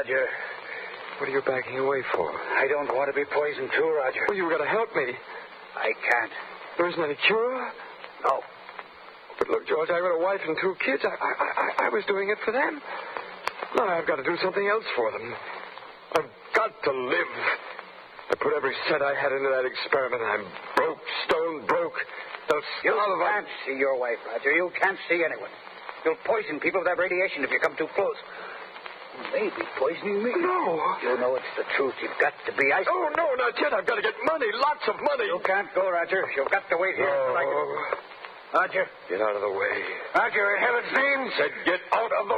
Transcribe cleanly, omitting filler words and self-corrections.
Roger. What are you backing away for? I don't want to be poisoned too, Roger. Well, you've got to help me. I can't. There isn't any cure? No. But look, George, I've got a wife and 2 kids. I was doing it for them. Now I've got to do something else for them. I've got to live. I put every cent I had into that experiment. I'm broke, stone broke. You can't see your wife, Roger. You can't see anyone. You'll poison people with that radiation if you come too close. Maybe poisoning me. No. You know it's the truth. You've got to be ice. Oh, no, not yet. I've got to get money. Lots of money. You can't go, Roger. You've got to wait here. No. Roger. Get out of the way. Roger, in heaven's name. Said get out of the